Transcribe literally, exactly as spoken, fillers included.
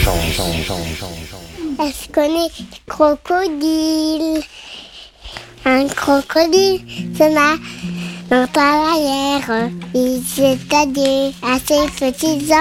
Est-ce qu'on est crocodile? Un crocodile se marre dans ta barrière. Il s'est à ses petits